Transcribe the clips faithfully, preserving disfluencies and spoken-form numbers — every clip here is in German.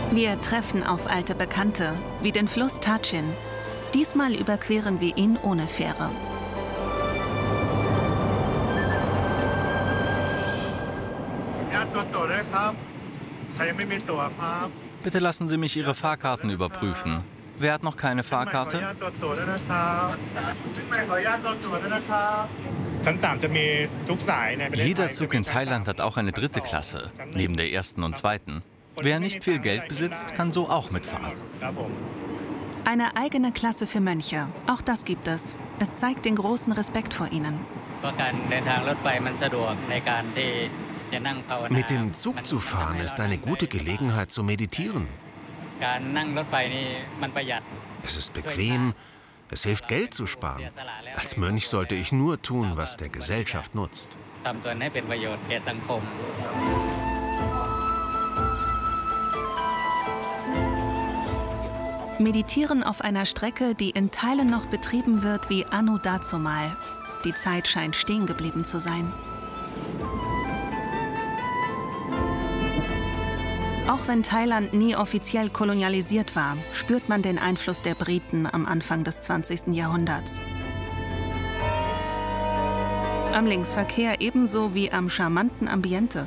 Wir treffen auf alte Bekannte, wie den Fluss Tachin. Diesmal überqueren wir ihn ohne Fähre. Bitte lassen Sie mich Ihre Fahrkarten überprüfen. Wer hat noch keine Fahrkarte? Jeder Zug in Thailand hat auch eine dritte Klasse, neben der ersten und zweiten. Wer nicht viel Geld besitzt, kann so auch mitfahren. Eine eigene Klasse für Mönche, auch das gibt es. Es zeigt den großen Respekt vor ihnen. Mit dem Zug zu fahren ist eine gute Gelegenheit zu meditieren. Es ist bequem, es hilft Geld zu sparen. Als Mönch sollte ich nur tun, was der Gesellschaft nutzt. Meditieren auf einer Strecke, die in Teilen noch betrieben wird wie anno dazumal. Die Zeit scheint stehen geblieben zu sein. Auch wenn Thailand nie offiziell kolonialisiert war, spürt man den Einfluss der Briten am Anfang des zwanzigsten Jahrhunderts. Am Linksverkehr ebenso wie am charmanten Ambiente.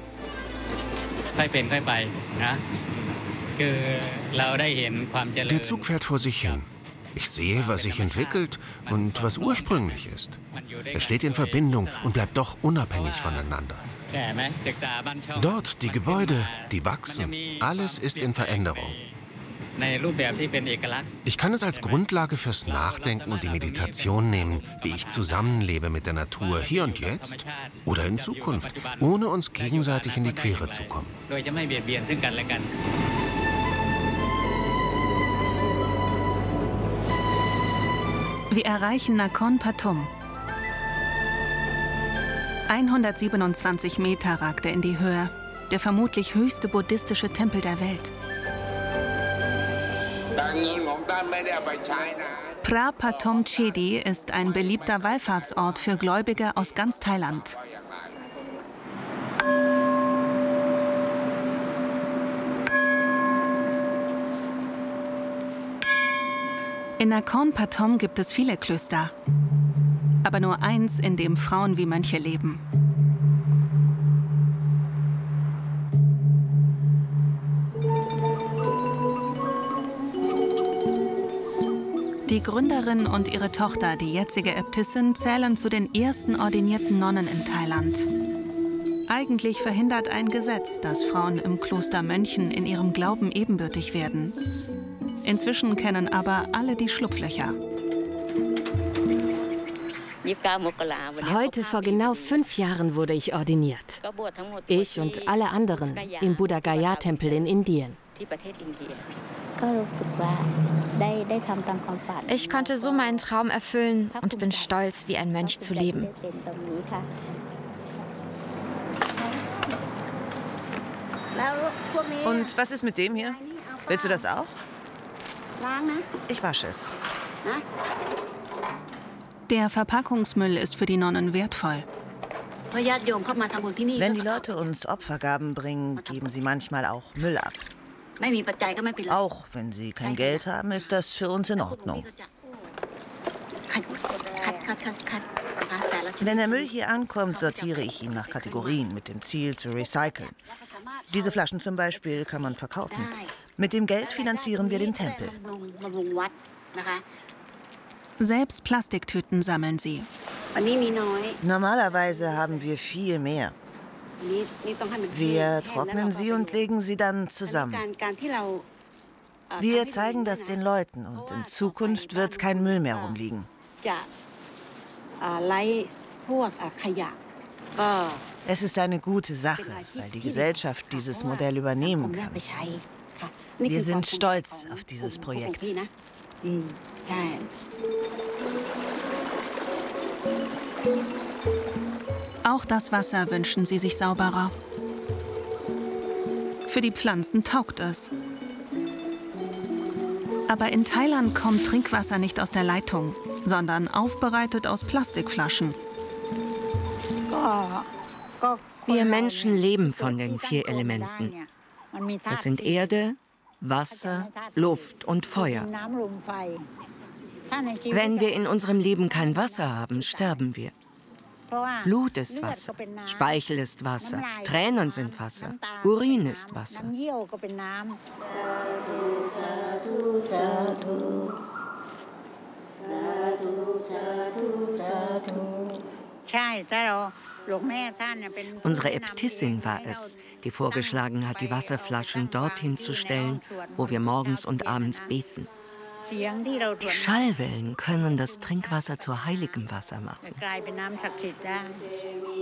Der Zug fährt vor sich hin. Ich sehe, was sich entwickelt und was ursprünglich ist. Es steht in Verbindung und bleibt doch unabhängig voneinander. Dort die Gebäude, die wachsen, alles ist in Veränderung. Ich kann es als Grundlage fürs Nachdenken und die Meditation nehmen, wie ich zusammenlebe mit der Natur hier und jetzt oder in Zukunft, ohne uns gegenseitig in die Quere zu kommen. Wir erreichen Nakhon Pathom. hundertsiebenundzwanzig Meter ragt er in die Höhe, der vermutlich höchste buddhistische Tempel der Welt. Phra Pathom Chedi ist ein beliebter Wallfahrtsort für Gläubige aus ganz Thailand. In Nakhon Pathom gibt es viele Klöster, aber nur eins, in dem Frauen wie Mönche leben. Die Gründerin und ihre Tochter, die jetzige Äbtissin, zählen zu den ersten ordinierten Nonnen in Thailand. Eigentlich verhindert ein Gesetz, dass Frauen im Kloster Mönchen in ihrem Glauben ebenbürtig werden. Inzwischen kennen aber alle die Schlupflöcher. Heute, vor genau fünf Jahren, wurde ich ordiniert. Ich und alle anderen im Buddha Gaya-Tempel in Indien. Ich konnte so meinen Traum erfüllen und bin stolz, wie ein Mönch zu leben. Und was ist mit dem hier? Willst du das auch? Ich wasche es. Der Verpackungsmüll ist für die Nonnen wertvoll. Wenn die Leute uns Opfergaben bringen, geben sie manchmal auch Müll ab. Auch wenn sie kein Geld haben, ist das für uns in Ordnung. Wenn der Müll hier ankommt, sortiere ich ihn nach Kategorien mit dem Ziel zu recyceln. Diese Flaschen zum Beispiel kann man verkaufen. Mit dem Geld finanzieren wir den Tempel. Selbst Plastiktüten sammeln sie. Normalerweise haben wir viel mehr. Wir trocknen sie und legen sie dann zusammen. Wir zeigen das den Leuten und in Zukunft wird kein Müll mehr rumliegen. Es ist eine gute Sache, weil die Gesellschaft dieses Modell übernehmen kann. Wir sind stolz auf dieses Projekt. Auch das Wasser wünschen sie sich sauberer. Für die Pflanzen taugt es. Aber in Thailand kommt Trinkwasser nicht aus der Leitung, sondern aufbereitet aus Plastikflaschen. Wir Menschen leben von den vier Elementen. Das sind Erde, Wasser, Luft und Feuer. Wenn wir in unserem Leben kein Wasser haben, sterben wir. Blut ist Wasser, Speichel ist Wasser, Tränen sind Wasser, Urin ist Wasser. Unsere Äbtissin war es, die vorgeschlagen hat, die Wasserflaschen dorthin zu stellen, wo wir morgens und abends beten. Die Schallwellen können das Trinkwasser zu heiligem Wasser machen.